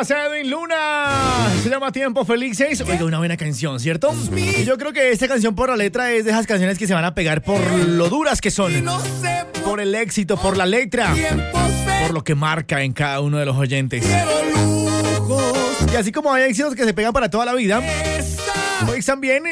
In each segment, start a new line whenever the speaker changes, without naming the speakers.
Gracias, Edwin Luna. Se llama Tiempo Felices. Oiga, una buena canción, ¿cierto? Y yo creo que esta canción por la letra es de esas canciones que se van a pegar por lo duras que son, por el éxito, por la letra, por lo que marca en cada uno de los oyentes. Y así como hay éxitos que se pegan para toda la vida, pues también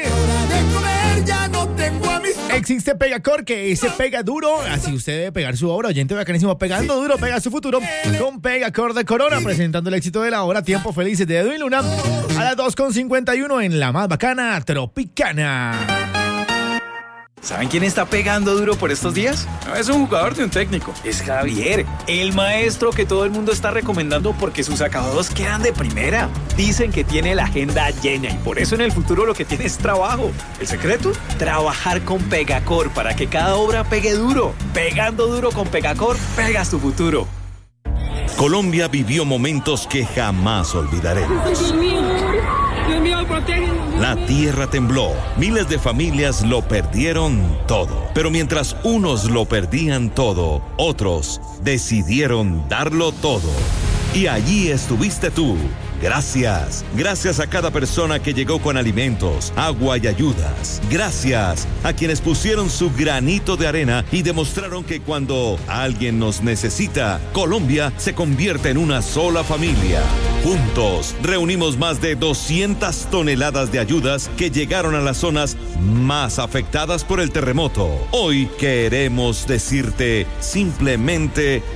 existe Pegacor, que se pega duro. Así usted debe pegar su obra, oyente bacanísimo, pegando duro, pega su futuro con Pegacor de Corona, presentando el éxito de la hora Tiempo Felices de Edwin Luna a las 2:51 en la más bacana Tropicana.
¿Saben quién está pegando duro por estos días? No es un jugador de un técnico, es Javier, el maestro que todo el mundo está recomendando porque sus acabados quedan de primera. Dicen que tiene la agenda llena y por eso en el futuro lo que tiene es trabajo. ¿El secreto? Trabajar con Pegacor para que cada obra pegue duro. Pegando duro con Pegacor, pegas tu futuro.
Colombia vivió momentos que jamás olvidaremos.
Dios mío, protégeme.
La tierra tembló, miles de familias lo perdieron todo. Pero mientras unos lo perdían todo, otros decidieron darlo todo. Y allí estuviste tú. Gracias. Gracias a cada persona que llegó con alimentos, agua y ayudas. Gracias a quienes pusieron su granito de arena y demostraron que cuando alguien nos necesita, Colombia se convierte en una sola familia. Juntos reunimos más de 200 toneladas de ayudas que llegaron a las zonas más afectadas por el terremoto. Hoy queremos decirte simplemente